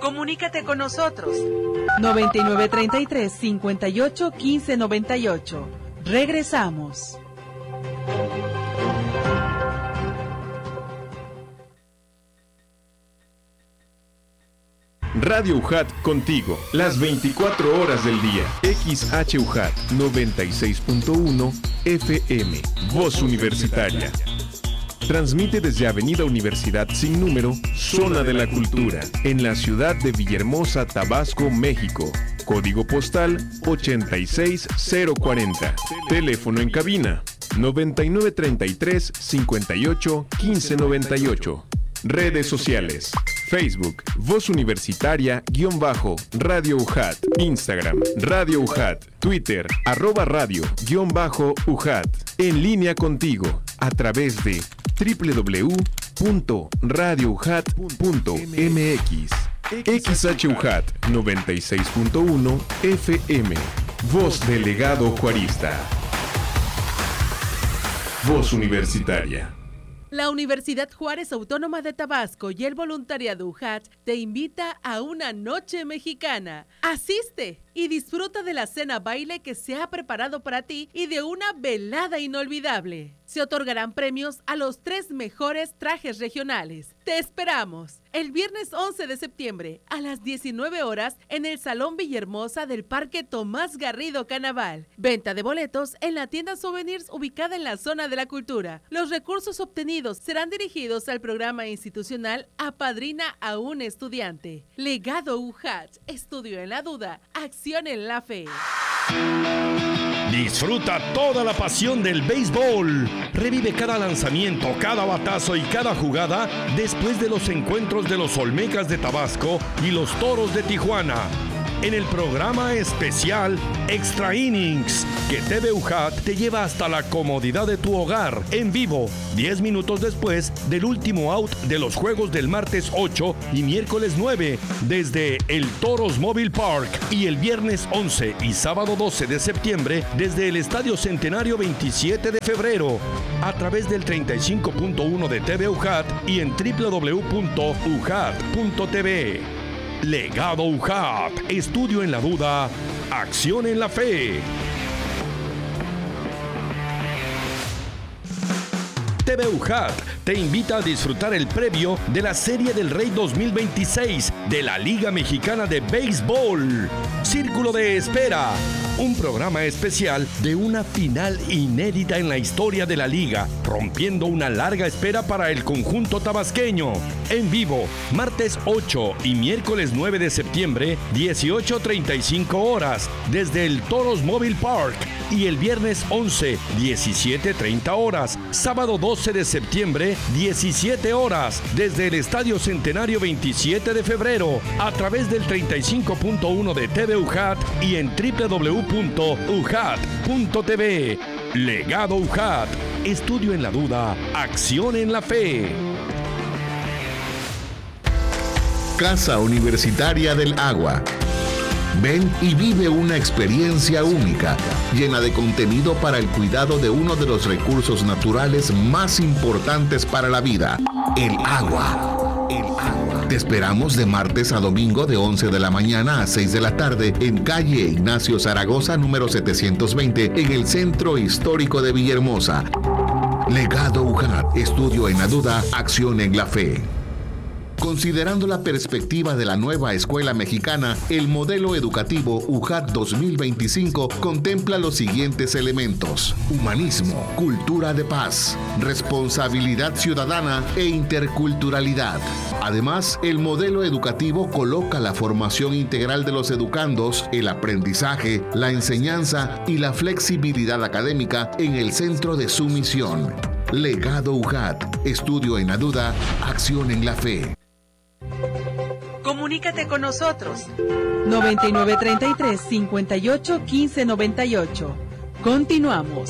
Comunícate con nosotros. 9933-581598. Regresamos. Radio UJAT contigo, las 24 horas del día. XHUJAT 96.1 FM, Voz Universitaria. Transmite desde Avenida Universidad sin número, Zona de la Cultura, en la ciudad de Villahermosa, Tabasco, México. Código postal 86040. Teléfono en cabina 9933-581598. Redes sociales: Facebook, Voz Universitaria-Radio UJAT, Instagram, Radio UJAT, Twitter, @radio_UJAT. En línea contigo, a través de www.radioujat.mx. XHUJAT 96.1 FM. Voz del legado juarista. Voz Universitaria. La Universidad Juárez Autónoma de Tabasco y el voluntariado UJAT te invita a una noche mexicana. Asiste y disfruta de la cena baile que se ha preparado para ti y de una velada inolvidable. Se otorgarán premios a los 3 mejores trajes regionales. Te esperamos el viernes 11 de septiembre a las 19 horas en el Salón Villahermosa del Parque Tomás Garrido Canaval. Venta de boletos en la tienda Souvenirs ubicada en la zona de la cultura. Los recursos obtenidos serán dirigidos al programa institucional Apadrina a un estudiante. Legado UJAT, estudio en la duda, acción en la fe. Disfruta toda la pasión del béisbol. Revive cada lanzamiento, cada batazo y cada jugada después de los encuentros de los Olmecas de Tabasco y los Toros de Tijuana. En el programa especial Extra Innings, que TV UJAT te lleva hasta la comodidad de tu hogar, en vivo, 10 minutos después del último out de los juegos del martes 8 y miércoles 9, desde el Toros Mobile Park, y el viernes 11 y sábado 12 de septiembre, desde el Estadio Centenario 27 de febrero, a través del 35.1 de TV UJAT y en www.ujat.tv. Legado UJAT, estudio en la duda, acción en la fe. TV UJAT te invita a disfrutar el previo de la Serie del Rey 2026 de la Liga Mexicana de Béisbol. Círculo de Espera, un programa especial de una final inédita en la historia de la liga, rompiendo una larga espera para el conjunto tabasqueño. En vivo, martes 8 y miércoles 9 de septiembre, 18:35 horas, desde el Toros Mobile Park, y el viernes 11, 17:30 horas, sábado 12 de septiembre, 17 horas, desde el Estadio Centenario 27 de febrero, a través del 35.1 de TV UJAT y en www.ujat.tv. Legado UJAT, estudio en la duda, acción en la fe. Casa Universitaria del Agua. Ven y vive una experiencia única, llena de contenido para el cuidado de uno de los recursos naturales más importantes para la vida, el agua. El agua. Te esperamos de martes a domingo de 11 de la mañana a 6 de la tarde en calle Ignacio Zaragoza, número 720, en el Centro Histórico de Villahermosa. Legado UJAT, estudio en la duda, acción en la fe. Considerando la perspectiva de la nueva escuela mexicana, el modelo educativo UJAT 2025 contempla los siguientes elementos: humanismo, cultura de paz, responsabilidad ciudadana e interculturalidad. Además, el modelo educativo coloca la formación integral de los educandos, el aprendizaje, la enseñanza y la flexibilidad académica en el centro de su misión. Legado UJAT, estudio en la duda, acción en la fe. Comunícate con nosotros. 9933-581598. Continuamos.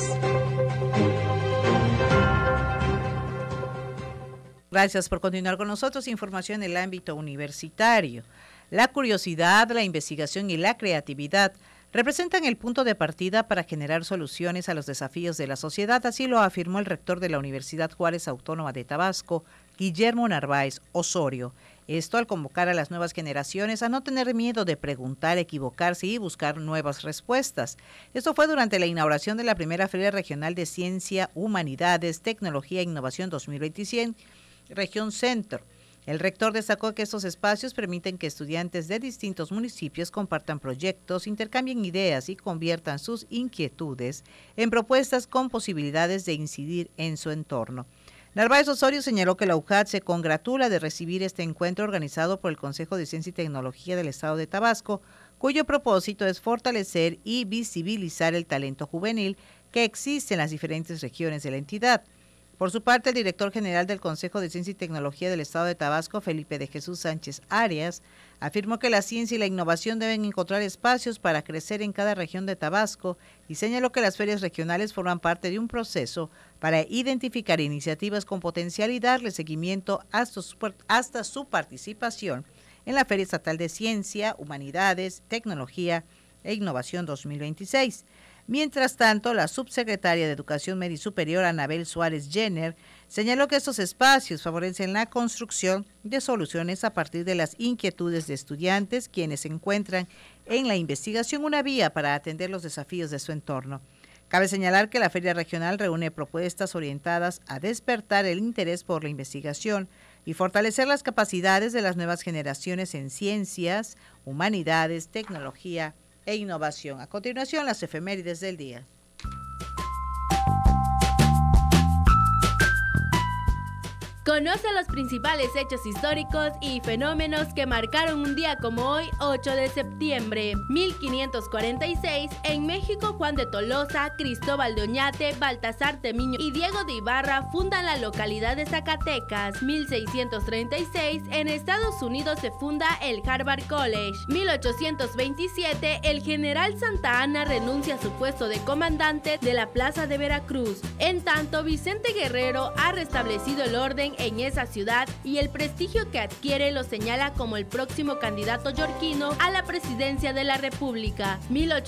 Gracias por continuar con nosotros. Información en el ámbito universitario. La curiosidad, la investigación y la creatividad representan el punto de partida para generar soluciones a los desafíos de la sociedad, así lo afirmó el rector de la Universidad Juárez Autónoma de Tabasco, Guillermo Narváez Osorio, Esto al convocar a las nuevas generaciones a no tener miedo de preguntar, equivocarse y buscar nuevas respuestas. Esto fue durante la inauguración de la primera Feria Regional de Ciencia, Humanidades, Tecnología e Innovación 2027, Región Centro. El rector destacó que estos espacios permiten que estudiantes de distintos municipios compartan proyectos, intercambien ideas y conviertan sus inquietudes en propuestas con posibilidades de incidir en su entorno. Narváez Osorio señaló que la UJAT se congratula de recibir este encuentro organizado por el Consejo de Ciencia y Tecnología del Estado de Tabasco, cuyo propósito es fortalecer y visibilizar el talento juvenil que existe en las diferentes regiones de la entidad. Por su parte, el director general del Consejo de Ciencia y Tecnología del Estado de Tabasco, Felipe de Jesús Sánchez Arias, afirmó que la ciencia y la innovación deben encontrar espacios para crecer en cada región de Tabasco y señaló que las ferias regionales forman parte de un proceso para identificar iniciativas con potencial y darle seguimiento hasta su participación en la Feria Estatal de Ciencia, Humanidades, Tecnología e Innovación 2026. Mientras tanto, la subsecretaria de Educación Media y Superior, Anabel Suárez Jenner, señaló que estos espacios favorecen la construcción de soluciones a partir de las inquietudes de estudiantes, quienes encuentran en la investigación una vía para atender los desafíos de su entorno. Cabe señalar que la Feria Regional reúne propuestas orientadas a despertar el interés por la investigación y fortalecer las capacidades de las nuevas generaciones en ciencias, humanidades, tecnología e innovación. A continuación, las efemérides del día. Conoce los principales hechos históricos y fenómenos que marcaron un día como hoy, 8 de septiembre. 1546, en México, Juan de Tolosa, Cristóbal de Oñate, Baltasar Temiño y Diego de Ibarra fundan la localidad de Zacatecas. 1636, en Estados Unidos se funda el Harvard College. 1827, el general Santa Anna renuncia a su puesto de comandante de la Plaza de Veracruz. En tanto, Vicente Guerrero ha restablecido el orden en esa ciudad y el prestigio que adquiere lo señala como el próximo candidato yorquino a la presidencia de la República.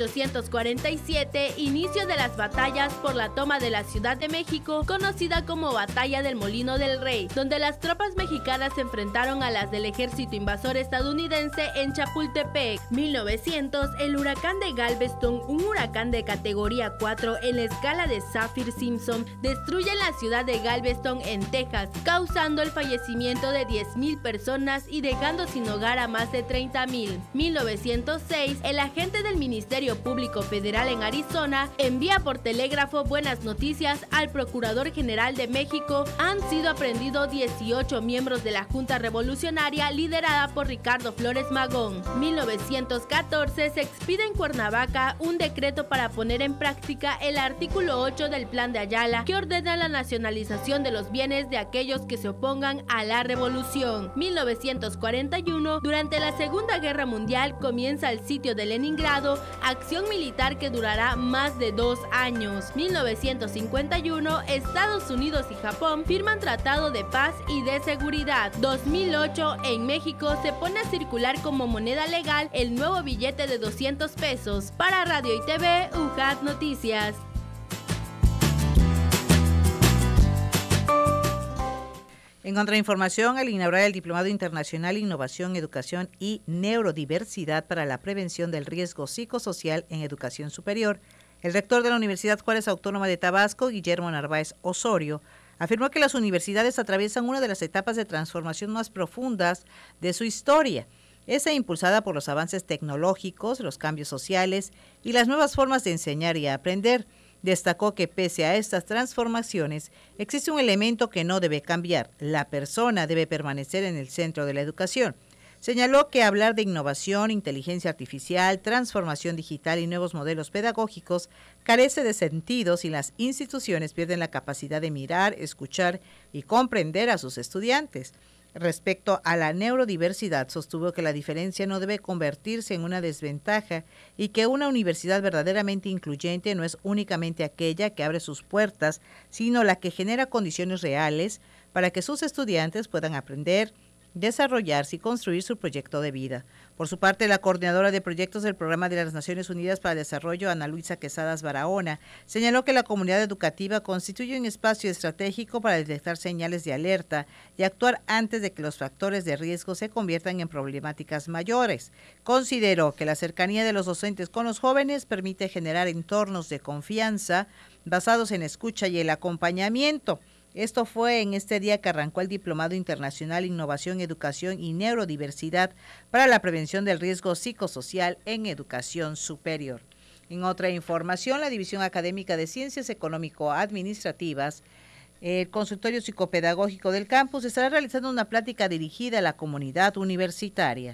1847, inicio de las batallas por la toma de la Ciudad de México, conocida como Batalla del Molino del Rey, donde las tropas mexicanas se enfrentaron a las del ejército invasor estadounidense en Chapultepec. 1900, el huracán de Galveston, un huracán de categoría 4 en la escala de Saffir-Simpson, destruye la ciudad de Galveston en Texas, causando el fallecimiento de 10,000 personas y dejando sin hogar a más de 30,000. 1906, el agente del Ministerio Público Federal en Arizona envía por telégrafo buenas noticias al Procurador General de México. Han sido aprendidos 18 miembros de la Junta Revolucionaria liderada por Ricardo Flores Magón. 1914, se expide en Cuernavaca un decreto para poner en práctica el artículo 8 del Plan de Ayala, que ordena la nacionalización de los bienes de aquellos que se opongan a la revolución. 1941, durante la Segunda Guerra Mundial comienza el sitio de Leningrado, acción militar que durará más de 2 años. 1951, Estados Unidos y Japón firman tratado de paz y de seguridad. 2008, en México se pone a circular como moneda legal el nuevo billete de 200 pesos. Para Radio y TV, UJAT Noticias. En contrainformación, al inaugurar el Diplomado Internacional Innovación, Educación y Neurodiversidad para la Prevención del Riesgo Psicosocial en Educación Superior, el rector de la Universidad Juárez Autónoma de Tabasco, Guillermo Narváez Osorio, afirmó que las universidades atraviesan una de las etapas de transformación más profundas de su historia, esa impulsada por los avances tecnológicos, los cambios sociales y las nuevas formas de enseñar y aprender. Destacó que pese a estas transformaciones, existe un elemento que no debe cambiar: la persona debe permanecer en el centro de la educación. Señaló que hablar de innovación, inteligencia artificial, transformación digital y nuevos modelos pedagógicos carece de sentido si las instituciones pierden la capacidad de mirar, escuchar y comprender a sus estudiantes. Respecto a la neurodiversidad, sostuvo que la diferencia no debe convertirse en una desventaja y que una universidad verdaderamente incluyente no es únicamente aquella que abre sus puertas, sino la que genera condiciones reales para que sus estudiantes puedan aprender, desarrollarse y construir su proyecto de vida. Por su parte, la coordinadora de proyectos del Programa de las Naciones Unidas para el Desarrollo, Ana Luisa Quesadas Barahona, señaló que la comunidad educativa constituye un espacio estratégico para detectar señales de alerta y actuar antes de que los factores de riesgo se conviertan en problemáticas mayores. Consideró que la cercanía de los docentes con los jóvenes permite generar entornos de confianza basados en escucha y el acompañamiento. Esto fue en este día que arrancó el Diplomado Internacional Innovación, Educación y Neurodiversidad para la prevención del riesgo psicosocial en educación superior. En otra información, la División Académica de Ciencias Económico-Administrativas, el Consultorio Psicopedagógico del Campus, estará realizando una plática dirigida a la comunidad universitaria.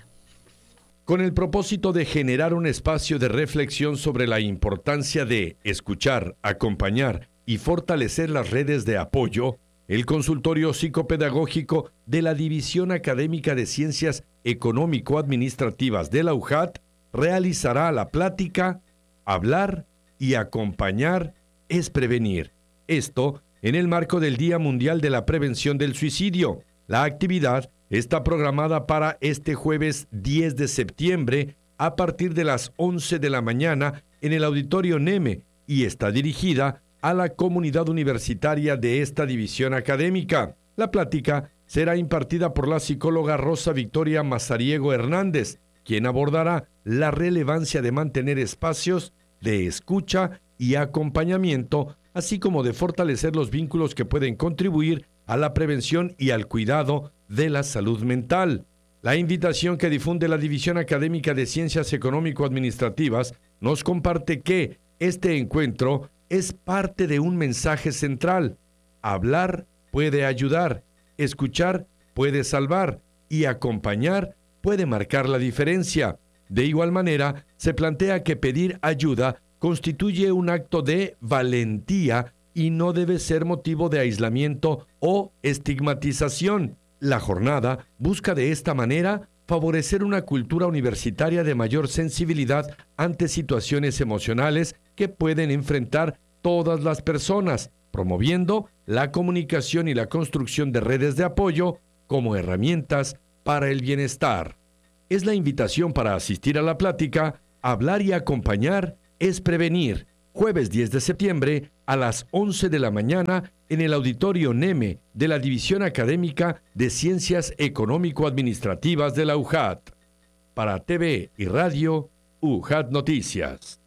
Con el propósito de generar un espacio de reflexión sobre la importancia de escuchar, acompañar y fortalecer las redes de apoyo, el Consultorio Psicopedagógico de la División Académica de Ciencias Económico-Administrativas de la UJAT realizará la plática Hablar y acompañar es prevenir. Esto en el marco del Día Mundial de la Prevención del Suicidio. La actividad está programada para este jueves 10 de septiembre a partir de las 11 de la mañana en el Auditorio Neme y está dirigida a la comunidad universitaria de esta división académica. La plática será impartida por la psicóloga Rosa Victoria Mazariego Hernández, quien abordará la relevancia de mantener espacios de escucha y acompañamiento, así como de fortalecer los vínculos que pueden contribuir a la prevención y al cuidado de la salud mental. La invitación que difunde la División Académica de Ciencias Económico-Administrativas nos comparte que este encuentro es parte de un mensaje central. Hablar puede ayudar, escuchar puede salvar y acompañar puede marcar la diferencia. De igual manera, se plantea que pedir ayuda constituye un acto de valentía y no debe ser motivo de aislamiento o estigmatización. La jornada busca de esta manera favorecer una cultura universitaria de mayor sensibilidad ante situaciones emocionales que pueden enfrentar todas las personas, promoviendo la comunicación y la construcción de redes de apoyo como herramientas para el bienestar. Es la invitación para asistir a la plática Hablar y acompañar es prevenir, jueves 10 de septiembre a las 11 de la mañana en el Auditorio Neme de la División Académica de Ciencias Económico-Administrativas de la UJAT. Para TV y Radio, UJAT Noticias.